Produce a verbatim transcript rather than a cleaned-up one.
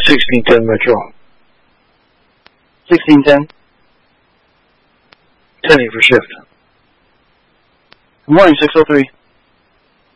sixteen ten Metro. sixteen ten. ten eight for shift. Good morning, six oh three.